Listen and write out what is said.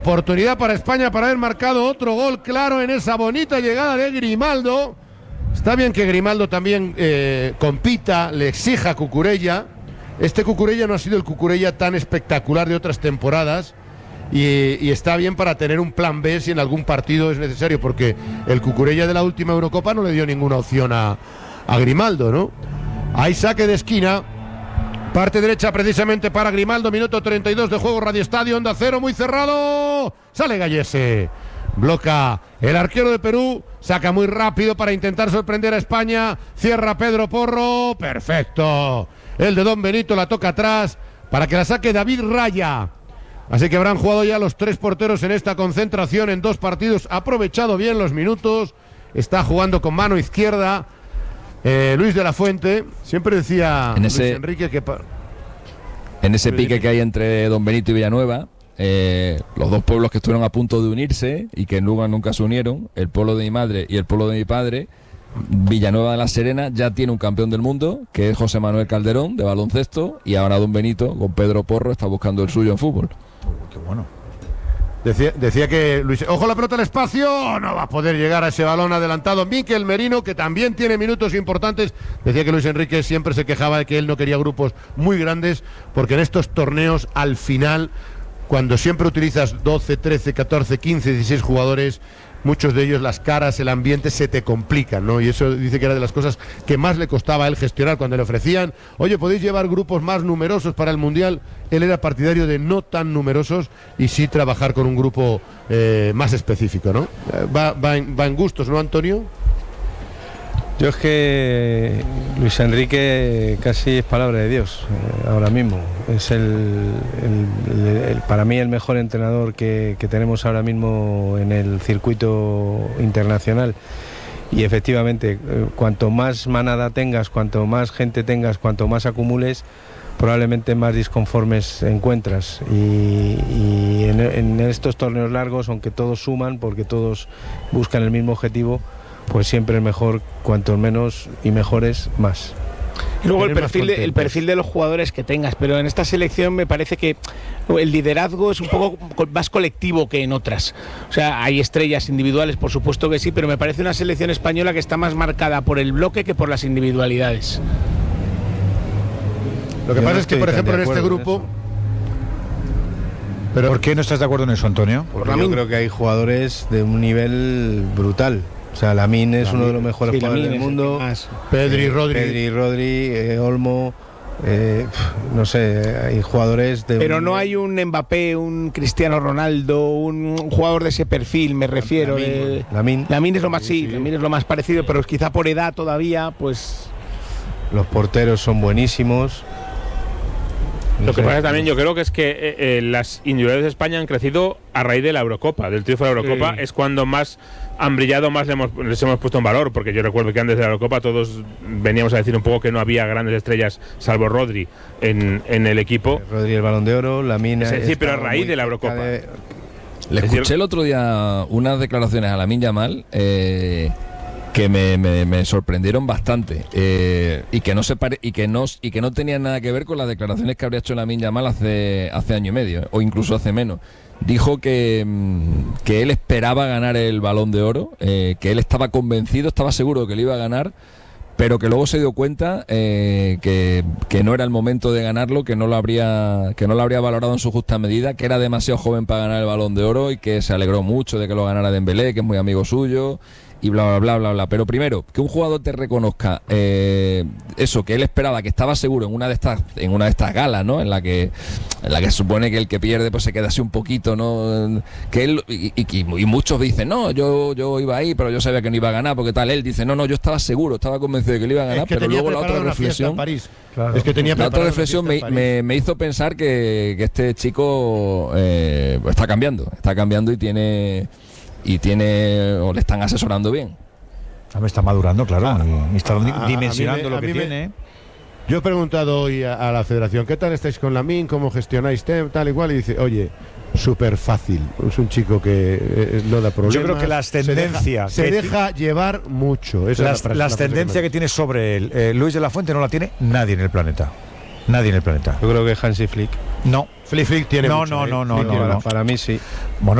Oportunidad para España para haber marcado otro gol claro en esa bonita llegada de Grimaldo. Está bien que Grimaldo también compita, le exija a Cucurella. Este Cucurella no ha sido el Cucurella tan espectacular de otras temporadas y está bien para tener un plan B si en algún partido es necesario, porque el Cucurella de la última Eurocopa no le dio ninguna opción a Grimaldo, ¿no? Hay saque de esquina. Parte derecha precisamente para Grimaldo, minuto 32 de juego, Radio Estadio, Onda Cero, muy cerrado. Sale Gallese, bloca el arquero de Perú, saca muy rápido para intentar sorprender a España. Cierra Pedro Porro, perfecto. El de Don Benito la toca atrás para que la saque David Raya. Así que habrán jugado ya los 3 porteros en esta concentración en 2 partidos. Ha aprovechado bien los minutos, está jugando con mano izquierda. Luis de la Fuente, siempre decía Luis Enrique que... En ese pique que hay entre Don Benito y Villanueva, los dos pueblos que estuvieron a punto de unirse y que nunca se unieron, el pueblo de mi madre y el pueblo de mi padre, Villanueva de la Serena ya tiene un campeón del mundo, que es José Manuel Calderón, de baloncesto, y ahora Don Benito, con Pedro Porro, está buscando el suyo en fútbol. Qué bueno. Decía que Luis, ojo la pelota al espacio, no va a poder llegar a ese balón adelantado. Mikel Merino, que también tiene minutos importantes. Decía que Luis Enrique siempre se quejaba de que él no quería grupos muy grandes, porque en estos torneos al final, cuando siempre utilizas 12, 13, 14, 15, 16 jugadores, muchos de ellos las caras, el ambiente se te complican, ¿no? Y eso dice que era de las cosas que más le costaba a él gestionar cuando le ofrecían, oye, podéis llevar grupos más numerosos para el Mundial. Él era partidario de no tan numerosos y sí trabajar con un grupo más específico, ¿no? Va en gustos, ¿no, Antonio? Yo es que Luis Enrique casi es palabra de Dios ahora mismo. Es para mí el mejor entrenador que tenemos ahora mismo en el circuito internacional. Y efectivamente, cuanto más manada tengas, cuanto más gente tengas, cuanto más acumules, probablemente más disconformes encuentras. Y en estos torneos largos, aunque todos suman, porque todos buscan el mismo objetivo, pues siempre es mejor, cuanto menos y mejores, más. Y luego el perfil de los jugadores que tengas, pero en esta selección me parece que el liderazgo es un poco más colectivo que en otras. O sea, hay estrellas individuales, por supuesto que sí, pero me parece una selección española que está más marcada por el bloque que por las individualidades. Lo que pasa es que, por ejemplo, en este grupo... Pero ¿por qué no estás de acuerdo en eso, Antonio? Porque yo creo que hay jugadores de un nivel brutal. O sea, Lamine es uno de los mejores jugadores del mundo. Pedri, Rodri, Olmo, no sé, hay jugadores de... Pero no hay un Mbappé, un Cristiano Ronaldo, un jugador de ese perfil, me refiero. Lamine es lo más, Lamine es lo más parecido, pero quizá por edad todavía, pues... Los porteros son buenísimos. Lo que pasa también, yo creo que es que las individualidades de España han crecido a raíz de la Eurocopa, del triunfo de la Eurocopa, es cuando más han brillado, más les hemos puesto en valor, porque yo recuerdo que antes de la Eurocopa todos veníamos a decir un poco que no había grandes estrellas, salvo Rodri, en el equipo. Rodri el Balón de Oro, Lamine... Sí, pero a raíz de la Eurocopa. Le escuché el otro día unas declaraciones a Lamine Yamal que me sorprendieron bastante y que no tenían nada que ver con las declaraciones que habría hecho Lamine Yamal hace año y medio o incluso hace menos. Dijo que él esperaba ganar el Balón de Oro, que él estaba convencido, estaba seguro de que lo iba a ganar, pero que luego se dio cuenta que no era el momento de ganarlo, que no lo habría valorado en su justa medida, que era demasiado joven para ganar el Balón de Oro y que se alegró mucho de que lo ganara Dembélé, que es muy amigo suyo. Y bla, bla, bla, bla. Pero primero, que un jugador te reconozca eso, que él esperaba, que estaba seguro en una de estas galas, ¿no? En la que se supone que el que pierde pues se queda así un poquito, ¿no? Que él y muchos dicen, no, yo iba ahí, pero yo sabía que no iba a ganar, porque tal. Él dice, no, yo estaba seguro, estaba convencido de que lo iba a ganar, pero luego la otra reflexión, claro. Es que tenía la otra reflexión me hizo pensar que este chico está cambiando y tiene o le están asesorando bien. Está madurando, claro, y está dimensionando lo que tiene. Yo he preguntado hoy a la federación, ¿qué tal estáis con Lamine? ¿Cómo gestionáis tal igual? Y dice, oye, súper fácil. Es un chico que no da problemas. Yo creo que las tendencias... Se deja llevar mucho. Las tendencias que tiene sobre él, Luis de la Fuente no la tiene nadie en el planeta. Nadie en el planeta. Yo creo que Hansi Flick. No. Flick tiene mucho, No. Para mí sí. Bueno,